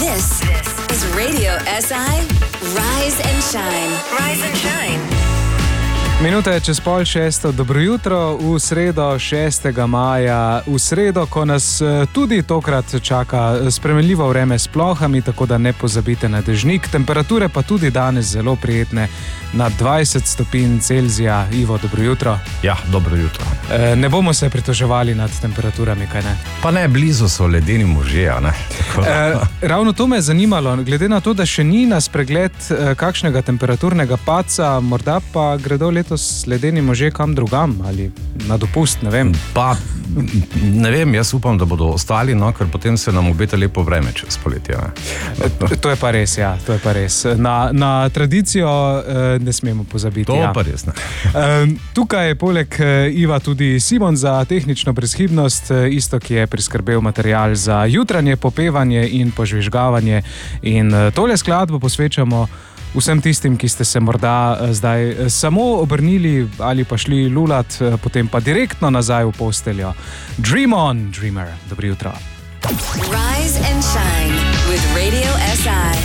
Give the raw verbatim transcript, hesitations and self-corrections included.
This is Radio S I. Rise and shine. Rise and shine. Minuta je čez pol šesto, dobro jutro, v sredo šestega maja, v sredo, ko nas tudi tokrat čaka spremenljivo vreme s plohami, tako da ne pozabite na dežnik. Temperature pa tudi danes zelo prijetne, na dvajset stopinj Celzija. Ivo, dobro jutro. Ja, dobro jutro. E, ne bomo se pritoževali nad temperaturami, kaj ne? Pa ne, blizu so ledeni možje, a ne? E, ravno to me je zanimalo, glede na to, da še ni na spregled kakšnega temperaturnega padca, morda pa gredo letos ledeni možje kam drugam ali na dopust, ne vem. Pa, ne vem, jaz upam, da bodo ostali, no, ker potem se nam obeta lepo vreme čez poletje. Ne? To je pa res, ja, to je pa res. Na, na tradicijo eh, ne smemo pozabiti. To ja. pa res, ne. Eh, tukaj je poleg Iva tudi Simon za tehnično brezhibnost, isto, ki je priskrbel material za jutranje popevanje in požvižgavanje. In tole skladbo posvečamo vsem tistim, ki ste se morda zdaj samo obrnili ali pa šli lulat, potem pa direktno nazaj v posteljo. Dream on, dreamer. Dobro jutro. Rise and shine with Radio S I.